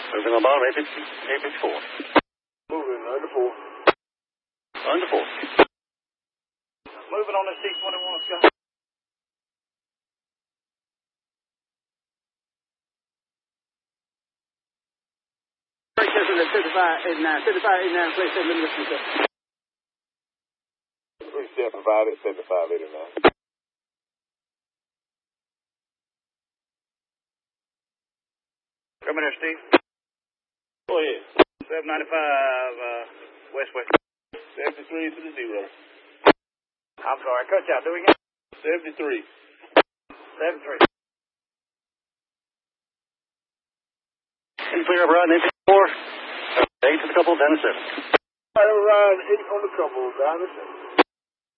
Moving on bottom, 854. Moving, under 4. Under 4. Moving on the C-21, Scott. Break this in the 5589, please send me the listen to 375 at 7589. Come in here, Steve. Go ahead. 795, west. 73 to the 0. I'm sorry, cut you out. Do we get 73. 73. Clear up riding 854. 8 to the couple, down to 7. Riding 8 on the couple, down to 7.